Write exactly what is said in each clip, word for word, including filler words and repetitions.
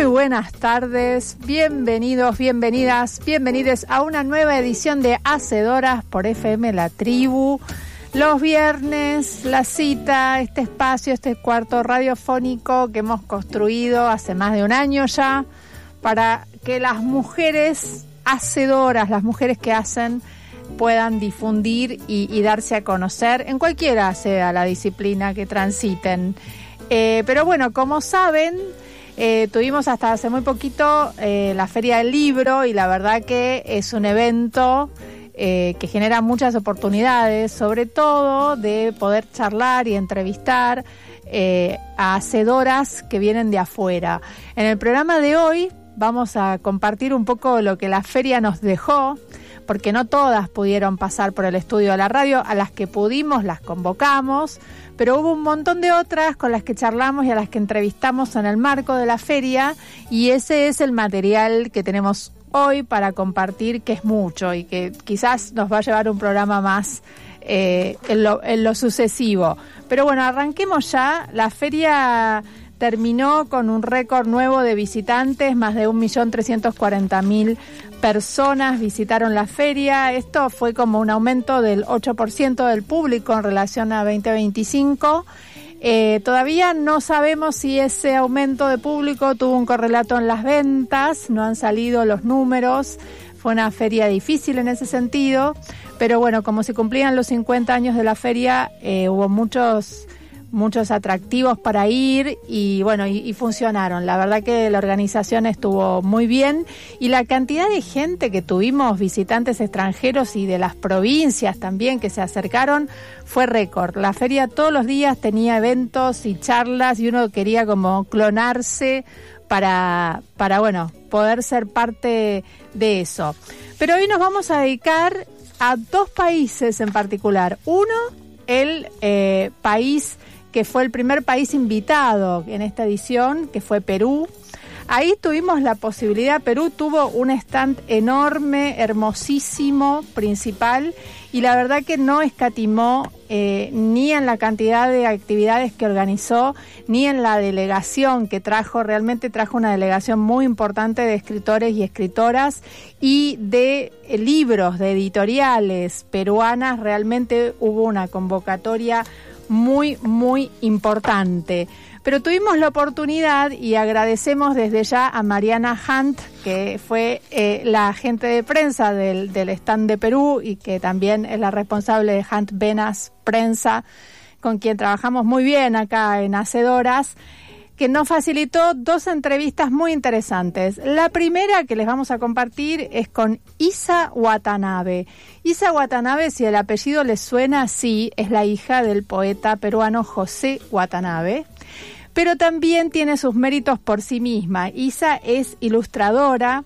buenas tardes, bienvenidos, bienvenidas, bienvenides a una nueva edición de Hacedoras por F M La Tribu. Los viernes, la cita, este espacio, este cuarto radiofónico que hemos construido hace más de un año ya para que las mujeres hacedoras, las mujeres que hacen, puedan difundir y, y darse a conocer en cualquiera sea la disciplina que transiten. Eh, pero bueno, como saben, eh, tuvimos hasta hace muy poquito eh, la Feria del Libro y la verdad que es un evento eh, que genera muchas oportunidades, sobre todo de poder charlar y entrevistar eh, a hacedoras que vienen de afuera. En el programa de hoy vamos a compartir un poco lo que la feria nos dejó, porque no todas pudieron pasar por el estudio de la radio. A las que pudimos las convocamos, pero hubo un montón de otras con las que charlamos y a las que entrevistamos en el marco de la feria, y ese es el material que tenemos hoy para compartir, que es mucho y que quizás nos va a llevar un programa más eh, en, lo, en lo sucesivo. Pero bueno, arranquemos ya. La feria terminó con un récord nuevo de visitantes, más de un millón trescientos cuarenta mil personas visitaron la feria. Esto fue como un aumento del ocho por ciento del público en relación a veinte veinticinco. Eh, todavía no sabemos si ese aumento de público tuvo un correlato en las ventas, no han salido los números, fue una feria difícil en ese sentido, pero bueno, como se cumplían los cincuenta años de la feria, eh, hubo muchos... muchos atractivos para ir y bueno, y, y funcionaron. La verdad que la organización estuvo muy bien y la cantidad de gente que tuvimos, visitantes extranjeros y de las provincias también que se acercaron, fue récord. La feria todos los días tenía eventos y charlas y uno quería como clonarse para, para bueno, poder ser parte de eso. Pero hoy nos vamos a dedicar a dos países en particular. Uno, el eh, país que fue el primer país invitado en esta edición, que fue Perú. Ahí tuvimos la posibilidad, Perú tuvo un stand enorme, hermosísimo, principal, y la verdad que no escatimó eh, ni en la cantidad de actividades que organizó, ni en la delegación que trajo. Realmente trajo una delegación muy importante de escritores y escritoras y de eh, libros, de editoriales peruanas. Realmente hubo una convocatoria muy, muy importante. Pero tuvimos la oportunidad y agradecemos desde ya a Mariana Hunt, que fue eh, la agente de prensa del, del stand de Perú y que también es la responsable de Hunt Venas Prensa, con quien trabajamos muy bien acá en Hacedoras, que nos facilitó dos entrevistas muy interesantes. La primera que les vamos a compartir es con Isa Watanabe. Isa Watanabe, si el apellido les suena, sí, es la hija del poeta peruano José Watanabe, pero también tiene sus méritos por sí misma. Isa es ilustradora,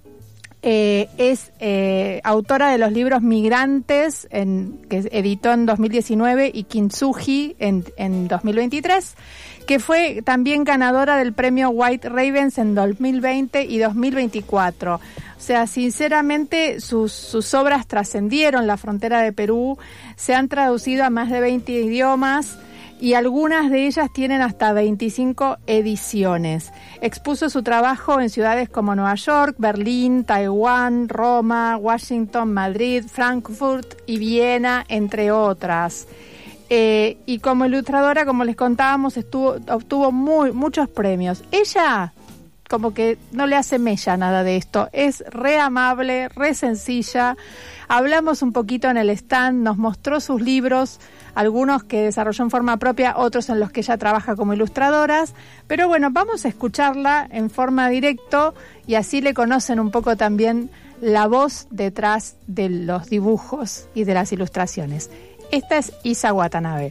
eh, es eh, autora de los libros Migrantes, en, que editó en dos mil diecinueve, y Kintsugi en, en dos mil veintitrés, que fue también ganadora del premio White Ravens en dos mil veinte y dos mil veinticuatro. O sea, sinceramente, sus, sus obras trascendieron la frontera de Perú, se han traducido a más de veinte idiomas y algunas de ellas tienen hasta veinticinco ediciones. Expuso su trabajo en ciudades como Nueva York, Berlín, Taiwán, Roma, Washington, Madrid, Frankfurt y Viena, entre otras. Eh, y como ilustradora, como les contábamos, estuvo, obtuvo muy, muchos premios. Ella, como que no le hace mella nada de esto, es re amable, re sencilla. Hablamos un poquito en el stand, nos mostró sus libros, algunos que desarrolló en forma propia, otros en los que ella trabaja como ilustradoras. Pero bueno, vamos a escucharla en forma directa y así le conocen un poco también la voz detrás de los dibujos y de las ilustraciones. Esta es Isa Watanabe.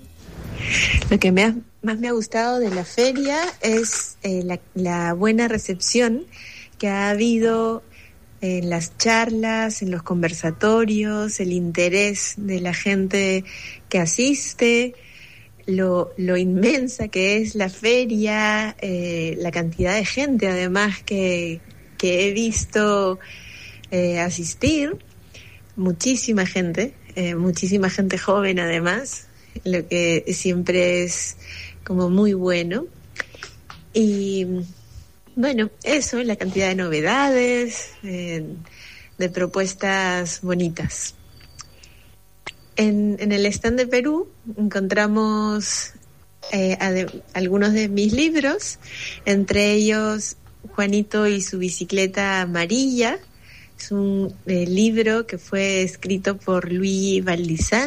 Lo que me ha, más me ha gustado de la feria es eh, la, la buena recepción que ha habido en las charlas, en los conversatorios, el interés de la gente que asiste, lo, lo inmensa que es la feria, eh, la cantidad de gente además que, que he visto eh, asistir, muchísima gente. Eh, muchísima gente joven además, lo que siempre es como muy bueno. Y Bueno, eso, la cantidad de novedades, eh, de propuestas bonitas. En, en el stand de Perú encontramos eh, ade- algunos de mis libros, entre ellos Juanito y su bicicleta amarilla. Es un eh, libro que fue escrito por Luis Valdizán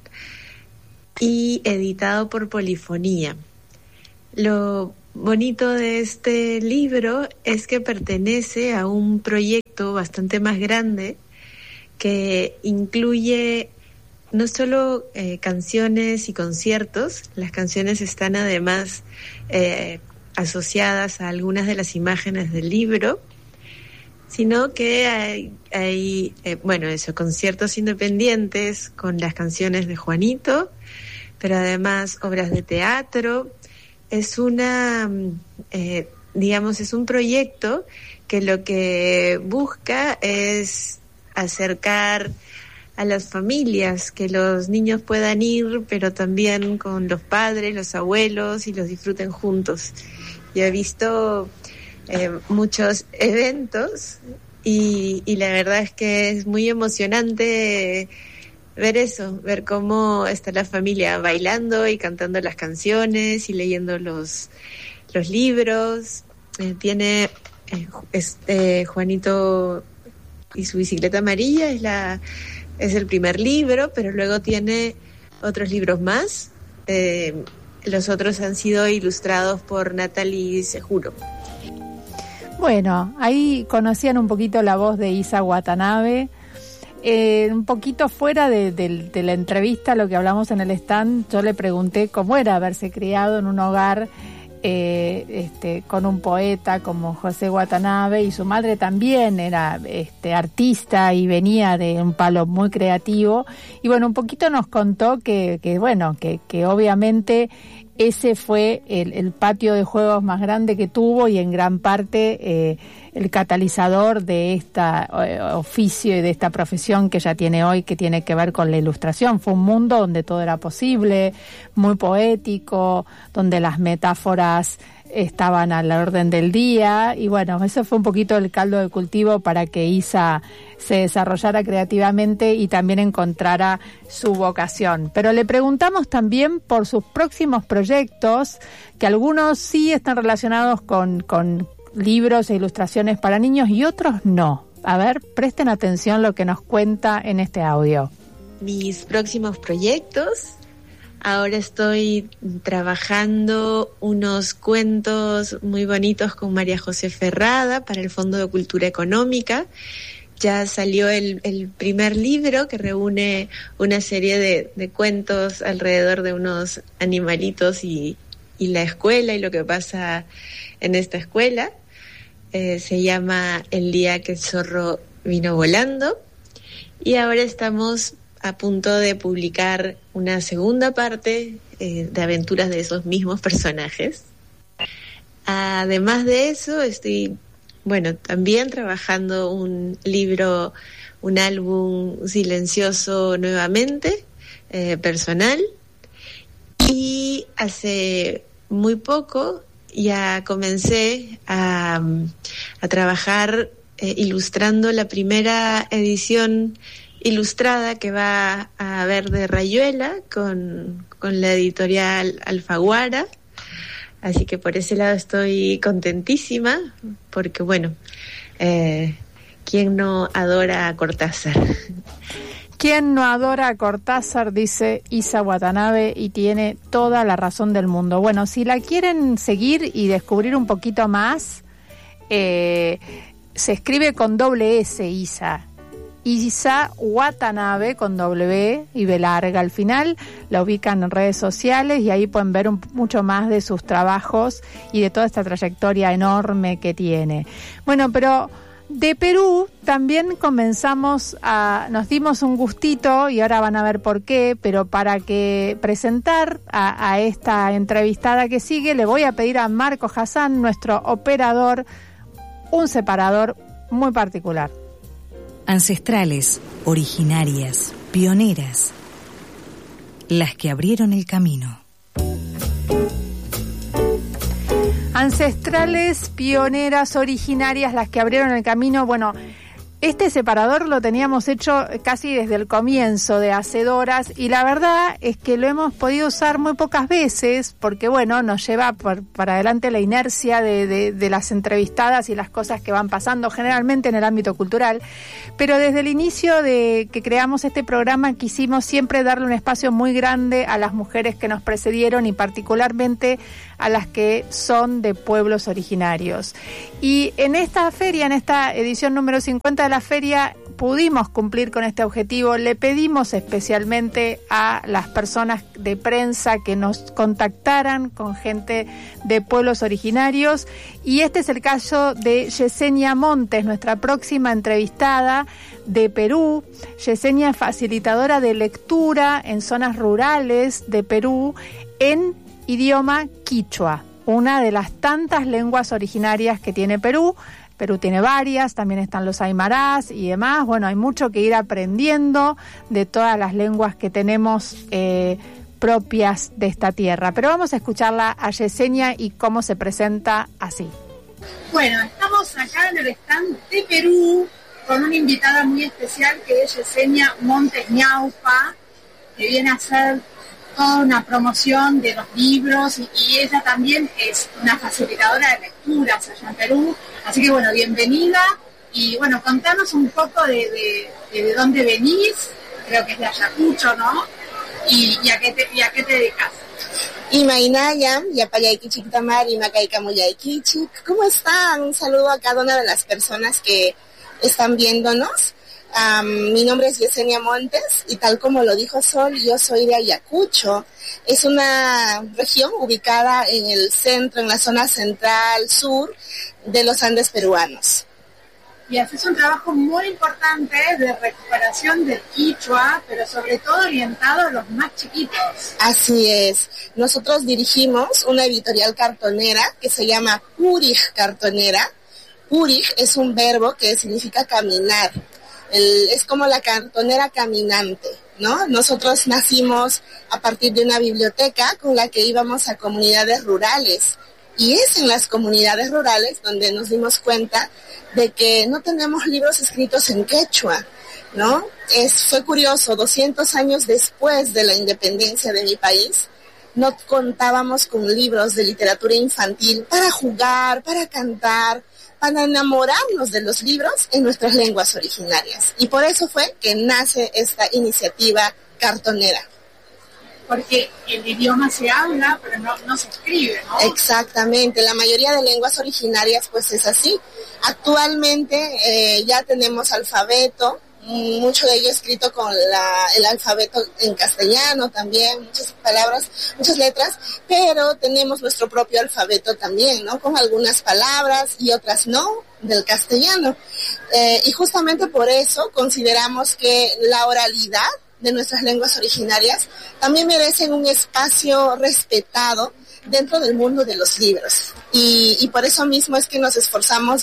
y editado por Polifonía. Lo bonito de este libro es que pertenece a un proyecto bastante más grande que incluye no solo eh, canciones y conciertos. Las canciones están además eh, asociadas a algunas de las imágenes del libro, sino que hay, hay eh, bueno, eso, conciertos independientes con las canciones de Juanito, pero además obras de teatro. Es una, eh, digamos, es un proyecto que lo que busca es acercar a las familias, que los niños puedan ir, pero también con los padres, los abuelos, y los disfruten juntos. Yo he visto eh, muchos eventos y, y la verdad es que es muy emocionante ver eso, ver cómo está la familia bailando y cantando las canciones y leyendo los, los libros. Eh, tiene eh, este Juanito y su bicicleta amarilla, es la es el primer libro, pero luego tiene otros libros más. Eh, los otros han sido ilustrados por Natalie Seguro. Bueno, ahí conocían un poquito la voz de Isa Watanabe. Eh, un poquito fuera de, de, de la entrevista, lo que hablamos en el stand, yo le pregunté cómo era haberse criado en un hogar eh, este, con un poeta como José Watanabe, y su madre también era este, artista y venía de un palo muy creativo. Y bueno, un poquito nos contó que, que bueno, que, que obviamente ese fue el, el patio de juegos más grande que tuvo y en gran parte eh, el catalizador de este eh, oficio y de esta profesión que ella tiene hoy, que tiene que ver con la ilustración. Fue un mundo donde todo era posible, muy poético, donde las metáforas estaban a la orden del día, y bueno, eso fue un poquito el caldo de cultivo para que Isa se desarrollara creativamente y también encontrara su vocación. Pero le preguntamos también por sus próximos proyectos, que algunos sí están relacionados con, con libros e ilustraciones para niños y otros no. A ver, presten atención lo que nos cuenta en este audio. Mis próximos proyectos: ahora estoy trabajando unos cuentos muy bonitos con María José Ferrada para el Fondo de Cultura Económica. Ya salió el, el primer libro, que reúne una serie de, de cuentos alrededor de unos animalitos y, y la escuela y lo que pasa en esta escuela. Eh, se llama El día que el zorro vino volando. Y ahora estamos a punto de publicar una segunda parte eh, de aventuras de esos mismos personajes. Además de eso, estoy, bueno, también trabajando un libro, un álbum silencioso nuevamente, eh, personal. Y hace muy poco ya comencé a, a trabajar eh, ilustrando la primera edición ilustrada que va a haber de Rayuela con, con la editorial Alfaguara. Así que por ese lado estoy contentísima, porque bueno, eh, ¿quién no adora a Cortázar? ¿Quién no adora a Cortázar?, dice Isa Watanabe, y tiene toda la razón del mundo. Bueno, si la quieren seguir y descubrir un poquito más, eh, se escribe con doble S, Isa. Isa Watanabe con W y B larga al final. La ubican en redes sociales y ahí pueden ver un, mucho más de sus trabajos y de toda esta trayectoria enorme que tiene. Bueno, pero de Perú también comenzamos a, nos dimos un gustito, y ahora van a ver por qué, pero para que presentar a, a esta entrevistada que sigue, le voy a pedir a Marco Hassan, nuestro operador, un separador muy particular. Ancestrales, originarias, pioneras, las que abrieron el camino. Ancestrales, pioneras, originarias, las que abrieron el camino. Bueno, este separador lo teníamos hecho casi desde el comienzo de Hacedoras y la verdad es que lo hemos podido usar muy pocas veces porque, bueno, nos lleva por, para adelante la inercia de, de, de las entrevistadas y las cosas que van pasando generalmente en el ámbito cultural. Pero desde el inicio de que creamos este programa quisimos siempre darle un espacio muy grande a las mujeres que nos precedieron y particularmente a las que son de pueblos originarios. Y en esta feria, en esta edición número cincuenta de la feria, pudimos cumplir con este objetivo. Le pedimos especialmente a las personas de prensa que nos contactaran con gente de pueblos originarios y este es el caso de Yesenia Montes, nuestra próxima entrevistada de Perú. Yesenia es facilitadora de lectura en zonas rurales de Perú en idioma quichua, una de las tantas lenguas originarias que tiene Perú. Perú tiene varias, también están los aymarás y demás. Bueno, hay mucho que ir aprendiendo de todas las lenguas que tenemos eh, propias de esta tierra. Pero vamos a escucharla a Yesenia y cómo se presenta así. Bueno, estamos acá en el stand de Perú con una invitada muy especial que es Yesenia Montes Ñaupa, que viene a hacer toda una promoción de los libros y, y ella también es una facilitadora de lecturas allá en Perú. Así que bueno, bienvenida y bueno, contanos un poco de, de, de, de dónde venís, creo que es de Ayacucho, ¿no? Y, y, a, qué te, y a qué te dedicas. Imainaya, Yapayaikichik Tamar, Imakaikamuyaikichik. ¿Cómo están? Un saludo a cada una de las personas que están viéndonos. Um, mi nombre es Yesenia Montes y tal como lo dijo Sol, yo soy de Ayacucho. Es una región ubicada en el centro, en la zona central sur de los Andes peruanos. Y haces un trabajo muy importante de recuperación del quichua, pero sobre todo orientado a los más chiquitos. Así es. Nosotros dirigimos una editorial cartonera que se llama Purig Cartonera. Purig es un verbo que significa caminar. El, es como la cartonera caminante, ¿no? Nosotros nacimos a partir de una biblioteca con la que íbamos a comunidades rurales y es en las comunidades rurales donde nos dimos cuenta de que no tenemos libros escritos en quechua, ¿no? Es, fue curioso, doscientos años después de la independencia de mi país, no contábamos con libros de literatura infantil para jugar, para cantar, para enamorarnos de los libros en nuestras lenguas originarias. Y por eso fue que nace esta iniciativa cartonera. Porque el idioma se habla, pero no, no se escribe, ¿no? Exactamente, la mayoría de lenguas originarias pues es así. Actualmente eh, ya tenemos alfabeto, mucho de ello escrito con la, el alfabeto en castellano también, muchas palabras, muchas letras, pero tenemos nuestro propio alfabeto también, ¿no? Con algunas palabras y otras no, del castellano. Eh, y justamente por eso consideramos que la oralidad de nuestras lenguas originarias también merecen un espacio respetado dentro del mundo de los libros. Y, y por eso mismo es que nos esforzamos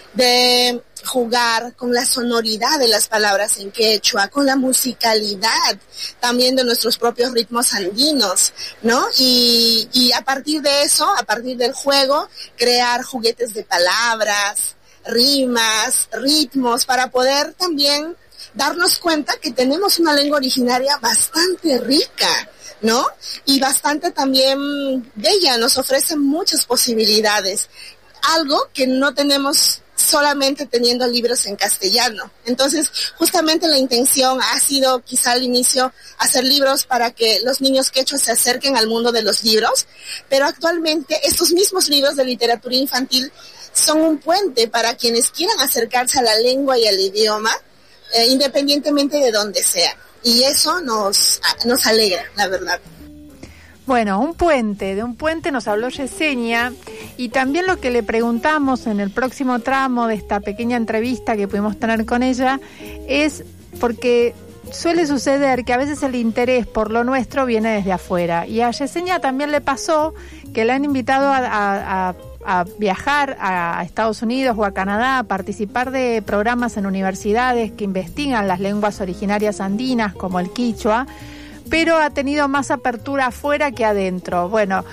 de jugar con la sonoridad de las palabras en quechua, con la musicalidad también de nuestros propios ritmos andinos, ¿no? Y, y a partir de eso, a partir del juego, crear juguetes de palabras, rimas, ritmos, para poder también darnos cuenta que tenemos una lengua originaria bastante rica, ¿no? Y bastante también bella, nos ofrece muchas posibilidades, algo que no tenemos solamente teniendo libros en castellano. Entonces, justamente la intención ha sido quizá al inicio hacer libros para que los niños quechuas se acerquen al mundo de los libros, pero actualmente estos mismos libros de literatura infantil son un puente para quienes quieran acercarse a la lengua y al idioma, eh, independientemente de donde sea. Y eso nos, nos alegra, la verdad. Bueno, un puente, de un puente nos habló Yesenia y también lo que le preguntamos en el próximo tramo de esta pequeña entrevista que pudimos tener con ella es porque suele suceder que a veces el interés por lo nuestro viene desde afuera y a Yesenia también le pasó que la han invitado a, a, a, a viajar a Estados Unidos o a Canadá a participar de programas en universidades que investigan las lenguas originarias andinas como el quichua, pero ha tenido más apertura afuera que adentro. Bueno,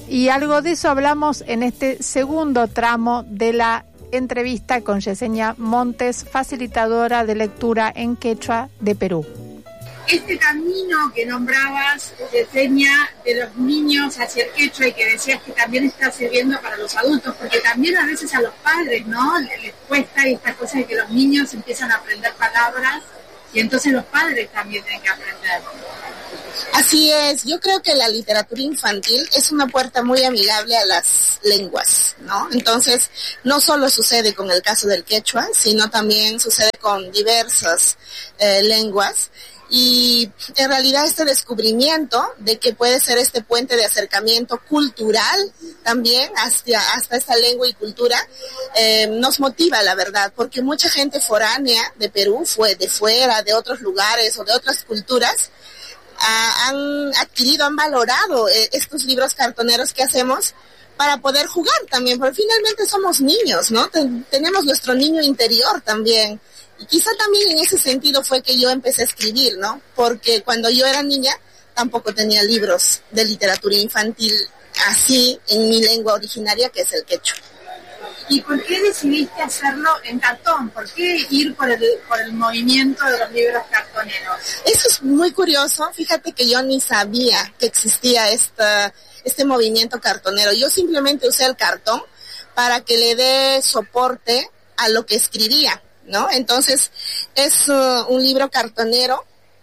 Y algo de eso hablamos en este segundo tramo de la entrevista con Yesenia Montes, facilitadora de lectura en quechua de Perú. Este camino que nombrabas, Yesenia, de los niños hacia el quechua y que decías que también está sirviendo para los adultos, porque también a veces a los padres, ¿no?, les cuesta esta cosa de que los niños empiezan a aprender palabras y entonces los padres también tienen que aprender. Así es, yo creo que la literatura infantil es una puerta muy amigable a las lenguas, ¿no? Entonces, no solo sucede con el caso del quechua, sino también sucede con diversas eh, lenguas. Y en realidad este descubrimiento de que puede ser este puente de acercamiento cultural también hasta, hasta esta lengua y cultura eh, nos motiva, la verdad, porque mucha gente foránea de Perú, fue de fuera, de otros lugares o de otras culturas, ah, han adquirido, han valorado eh, estos libros cartoneros que hacemos para poder jugar también, porque finalmente somos niños, ¿no? Ten, tenemos nuestro niño interior también. Y quizá también en ese sentido fue que yo empecé a escribir, ¿no? Porque cuando yo era niña tampoco tenía libros de literatura infantil así en mi lengua originaria, que es el quechua. ¿Y por qué decidiste hacerlo en cartón? ¿Por qué ir por el, por el movimiento de los libros cartoneros? Eso es muy curioso. Fíjate que yo ni sabía que existía esta, este movimiento cartonero. Yo simplemente usé el cartón para que le dé soporte a lo que escribía, ¿no? Entonces, es uh, un libro cartonero.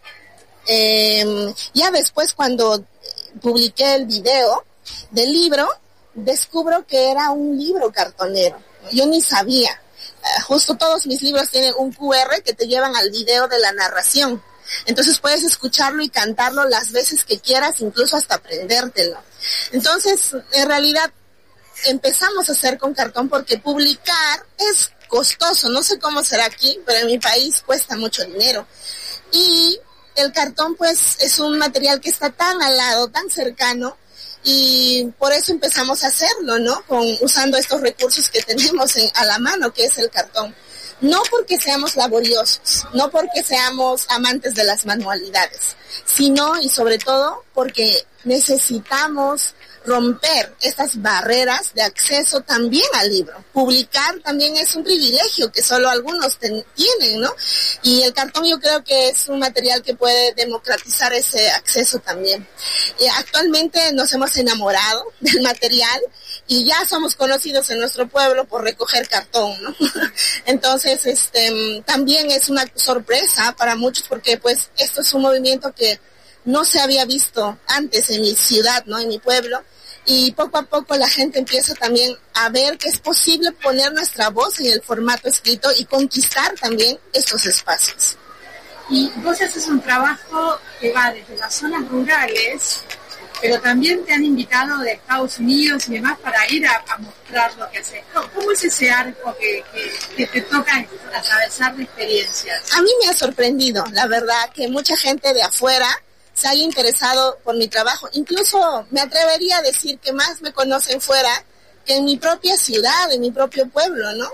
Eh, ya después, cuando publiqué el video del libro, descubro que era un libro cartonero. Yo ni sabía. Uh, justo todos mis libros tienen un cu erre que te llevan al video de la narración. Entonces puedes escucharlo y cantarlo las veces que quieras, incluso hasta aprendértelo. Entonces, en realidad, empezamos a hacer con cartón porque publicar es costoso, no sé cómo será aquí, pero en mi país cuesta mucho dinero. Y el cartón pues es un material que está tan al lado, tan cercano, y por eso empezamos a hacerlo, ¿no? Con, usando estos recursos que tenemos en, a la mano, que es el cartón. No porque seamos laboriosos, no porque seamos amantes de las manualidades, sino y sobre todo porque necesitamos romper estas barreras de acceso también al libro. Publicar también es un privilegio que solo algunos ten, tienen, ¿no? Y el cartón yo creo que es un material que puede democratizar ese acceso también. Eh, actualmente nos hemos enamorado del material y ya somos conocidos en nuestro pueblo por recoger cartón, ¿no? Entonces, este, también es una sorpresa para muchos porque pues esto es un movimiento que no se había visto antes en mi ciudad, ¿no? En mi pueblo. Y poco a poco la gente empieza también a ver que es posible poner nuestra voz en el formato escrito y conquistar también estos espacios. Y vos haces un trabajo que va desde las zonas rurales, pero también te han invitado de Estados Unidos y demás para ir a, a mostrar lo que haces. ¿Cómo es ese arco que, que, que te toca atravesar de experiencias? A mí me ha sorprendido, la verdad, que mucha gente de afuera se haya interesado por mi trabajo. Incluso me atrevería a decir que más me conocen fuera que en mi propia ciudad, en mi propio pueblo, ¿no?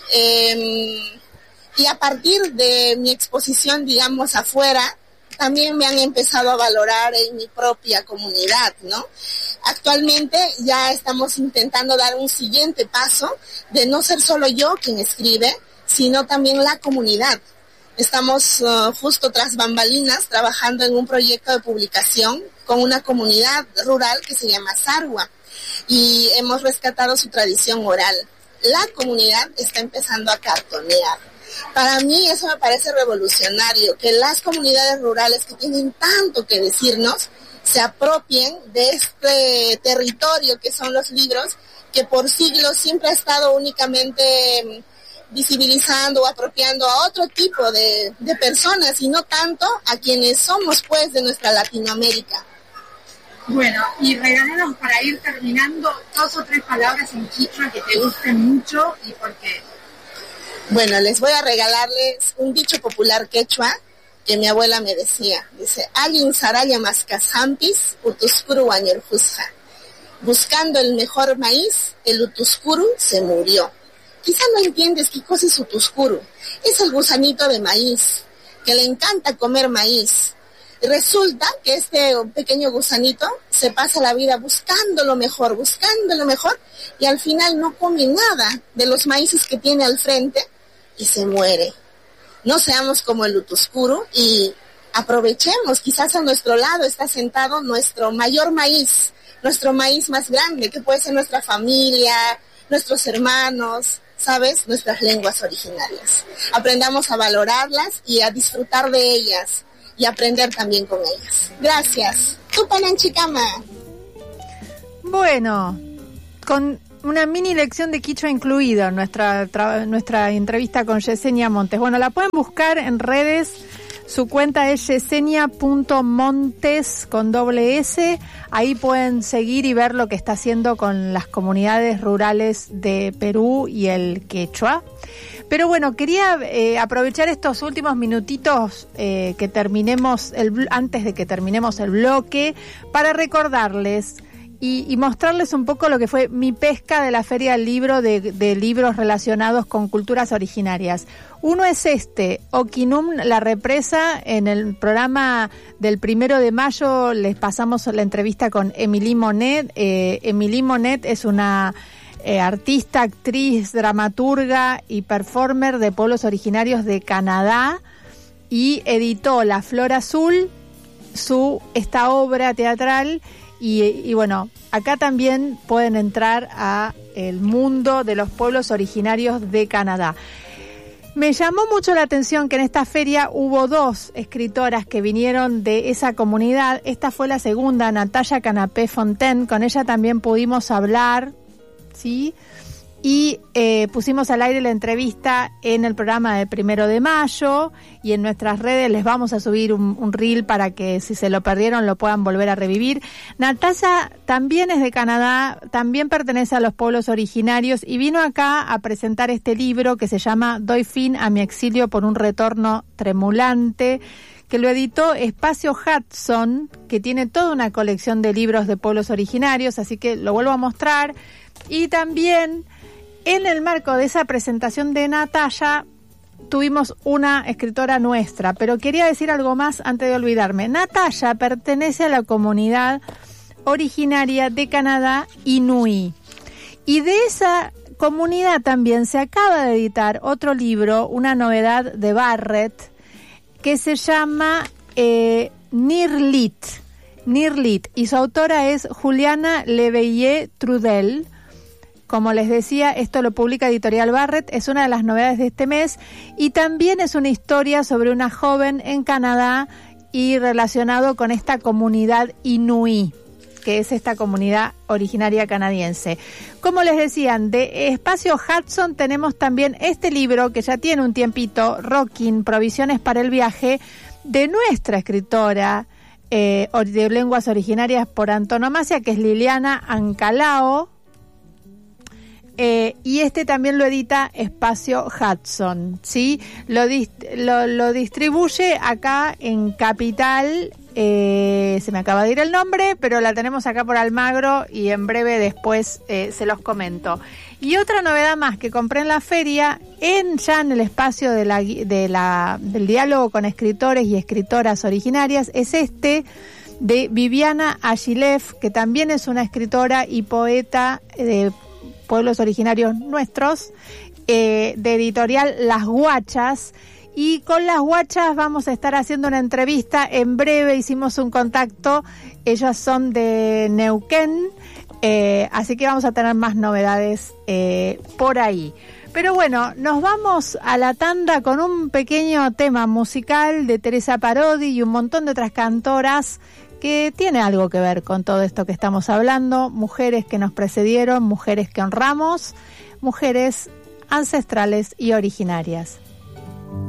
Eh, y a partir de mi exposición, digamos, afuera, también me han empezado a valorar en mi propia comunidad, ¿no? Actualmente ya estamos intentando dar un siguiente paso de no ser solo yo quien escribe, sino también la comunidad. Estamos uh, justo tras bambalinas trabajando en un proyecto de publicación con una comunidad rural que se llama Sarwa y hemos rescatado su tradición oral. La comunidad está empezando a cartonear. Para mí eso me parece revolucionario, que las comunidades rurales que tienen tanto que decirnos se apropien de este territorio que son los libros, que por siglos siempre ha estado únicamente visibilizando o apropiando a otro tipo de, de personas y no tanto a quienes somos pues de nuestra Latinoamérica. Bueno, y regálanos para ir terminando dos o tres palabras en quichua que te gusten mucho y por qué. Bueno, les voy a regalarles un dicho popular quechua que mi abuela me decía. Dice, Alin saraya mascasampis utuskuru wañerjusja. Buscando el mejor maíz, el utuskuru se murió. Quizá no entiendes qué cosa es utuskuru. Es el gusanito de maíz, que le encanta comer maíz. Y resulta que este pequeño gusanito se pasa la vida buscando lo mejor, buscando lo mejor, y al final no come nada de los maíces que tiene al frente y se muere. No seamos como el Utuscuru y aprovechemos, quizás a nuestro lado está sentado nuestro mayor maíz, nuestro maíz más grande, que puede ser nuestra familia, nuestros hermanos, ¿sabes? Nuestras lenguas originarias. Aprendamos a valorarlas y a disfrutar de ellas y aprender también con ellas. Gracias. Tupanan Chicama. Bueno, con una mini lección de quichua incluida en nuestra, tra- nuestra entrevista con Yesenia Montes. Bueno, la pueden buscar en redes. Su cuenta es yesenia punto montes con doble S. Ahí pueden seguir y ver lo que está haciendo con las comunidades rurales de Perú y el quechua. Pero bueno, quería eh, aprovechar estos últimos minutitos eh, que terminemos el, antes de que terminemos el bloque para recordarles y, y mostrarles un poco lo que fue mi pesca de la Feria del Libro de, de libros relacionados con culturas originarias. Uno es este, Oquinum, la represa. En el programa del primero de mayo les pasamos la entrevista con Emilie Monet. Eh, Emilie Monet es una eh, artista, actriz, dramaturga y performer de pueblos originarios de Canadá y editó La Flor Azul, su esta obra teatral. Y, y bueno, acá también pueden entrar a el mundo de los pueblos originarios de Canadá. Me llamó mucho la atención que en esta feria hubo dos escritoras que vinieron de esa comunidad. Esta fue la segunda, Natalia Canapé Fontaine. Con ella también pudimos hablar, ¿sí? Y eh, pusimos al aire la entrevista en el programa de primero de mayo y en nuestras redes les vamos a subir un, un reel para que si se lo perdieron lo puedan volver a revivir. Natalia también es de Canadá, también pertenece a los pueblos originarios y vino acá a presentar este libro que se llama Doy fin a mi exilio por un retorno tremulante, que lo editó Espacio Hudson, que tiene toda una colección de libros de pueblos originarios, así que lo vuelvo a mostrar. Y también en el marco de esa presentación de Natalia tuvimos una escritora nuestra, pero quería decir algo más antes de olvidarme. Natalia pertenece a la comunidad originaria de Canadá Inuit, y de esa comunidad también se acaba de editar otro libro, una novedad de Barrett, que se llama eh, Nirlit, Nirlit, y su autora es Juliana Leveillé Trudel. Como les decía, esto lo publica Editorial Barrett, es una de las novedades de este mes y también es una historia sobre una joven en Canadá y relacionado con esta comunidad Inuit, que es esta comunidad originaria canadiense. Como les decían, de Espacio Hudson tenemos también este libro que ya tiene un tiempito, Rocking, Provisiones para el Viaje, de nuestra escritora eh, de lenguas originarias por antonomasia, que es Liliana Ancalao. Eh, y este también lo edita Espacio Hudson, ¿sí? Lo, dist- lo, lo distribuye acá en Capital, eh, se me acaba de ir el nombre, pero la tenemos acá por Almagro y en breve después eh, se los comento. Y otra novedad más que compré en la feria, en ya en el espacio de la, de la, del diálogo con escritores y escritoras originarias, es este de Viviana Agilev, que también es una escritora y poeta de pueblos originarios nuestros, eh, de editorial Las Guachas, y con Las Guachas vamos a estar haciendo una entrevista en breve. Hicimos un contacto, ellas son de Neuquén, eh, así que vamos a tener más novedades eh, por ahí. Pero bueno, nos vamos a la tanda con un pequeño tema musical de Teresa Parodi y un montón de otras cantoras que tiene algo que ver con todo esto que estamos hablando, mujeres que nos precedieron, mujeres que honramos, mujeres ancestrales y originarias.